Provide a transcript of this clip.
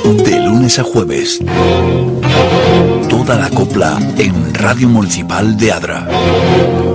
De lunes a jueves, toda la copla en Radio Municipal de Adra.